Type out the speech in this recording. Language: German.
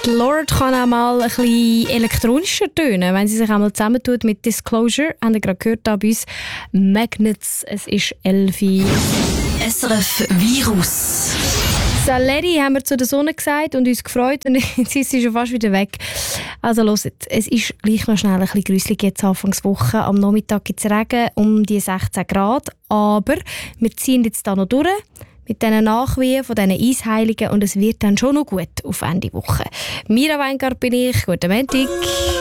Die Lorde kann auch mal ein bisschen elektronischer tönen, wenn sie sich einmal zusammentut mit Disclosure. Haben wir gerade gehört da bei uns. Magnets, es ist 11 Uhr. SRF Virus. Saleri haben wir zu der Sonne gesagt und uns gefreut. Und jetzt ist sie schon fast wieder weg. Also hört, es ist gleich noch schnell ein bisschen gruselig jetzt Anfangswoche. Am Nachmittag gibt es Regen um die 16 Grad. Aber wir ziehen jetzt da noch durch mit diesen Nachwehen von diesen Eisheiligen und es wird dann schon noch gut auf Ende Woche. Mira Weingart bin ich. Guten Montag.